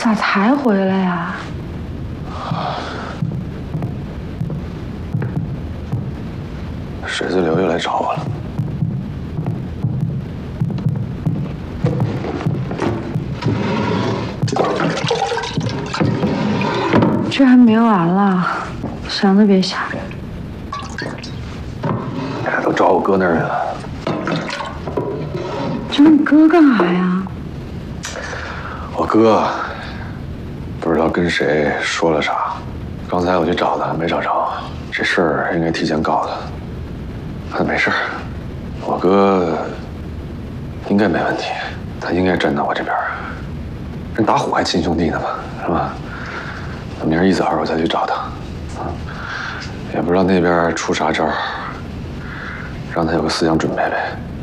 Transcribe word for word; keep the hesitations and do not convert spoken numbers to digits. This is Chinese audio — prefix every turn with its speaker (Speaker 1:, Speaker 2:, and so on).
Speaker 1: 咋才回来呀？
Speaker 2: 水自流又来找我了。
Speaker 1: 这还没完了，想都别想。
Speaker 2: 哎，都找我哥那儿去了。
Speaker 1: 找你哥干啥呀？
Speaker 2: 我哥不知道跟谁说了啥，刚才我去找他，没找着。这事儿应该提前告他。没事，我哥应该没问题，他应该站到我这边。人打虎还亲兄弟呢嘛，是吧？明儿一早我再去找他，啊，也不知道那边出啥招，让他有个思想准备呗。